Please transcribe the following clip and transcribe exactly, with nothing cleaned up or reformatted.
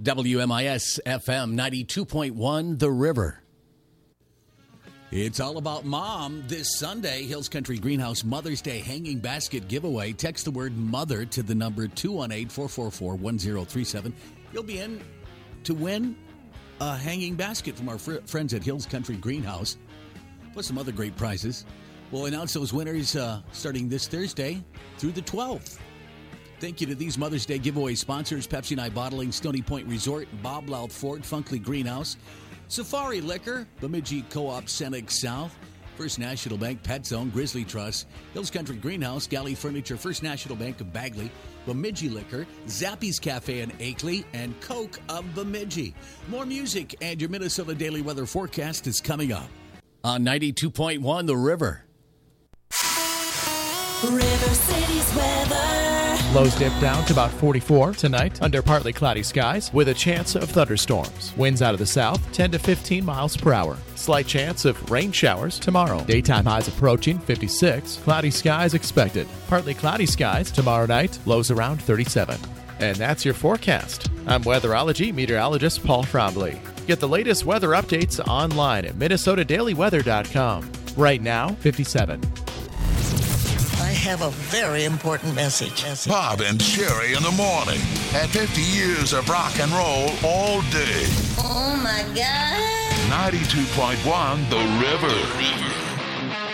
W M I S F M ninety-two point one, The River. It's all about mom this Sunday. Hills Country Greenhouse Mother's Day Hanging Basket Giveaway. Text the word mother to the number two one eight, four four four, one zero three seven. You'll be in to win a hanging basket from our fr- friends at Hills Country Greenhouse, plus some other great prizes. We'll announce those winners uh, starting this Thursday through the twelfth. Thank you to these Mother's Day giveaway sponsors: Pepsi and I Bottling, Stony Point Resort, Bob Louth Ford, Funkley Greenhouse, Safari Liquor, Bemidji Co-op, Senex South, First National Bank, Pet Zone, Grizzly Trust, Hills Country Greenhouse, Galley Furniture, First National Bank of Bagley, Bemidji Liquor, Zappy's Cafe in Akeley, and Coke of Bemidji. More music and your Minnesota Daily Weather Forecast is coming up on ninety-two point one, The River. River City's weather. Lows dip down to about forty-four tonight under partly cloudy skies with a chance of thunderstorms. Winds out of the south, ten to fifteen miles per hour. Slight chance of rain showers tomorrow. Daytime highs approaching fifty-six. Cloudy skies expected. Partly cloudy skies tomorrow night. Lows around thirty-seven. And that's your forecast. I'm weatherology meteorologist Paul Frombley. Get the latest weather updates online at minnesota daily weather dot com. Right now, fifty-seven. I have a very important message. Bob and Sherry in the morning. At fifty years of rock and roll all day. Oh, my God. ninety-two point one, The River.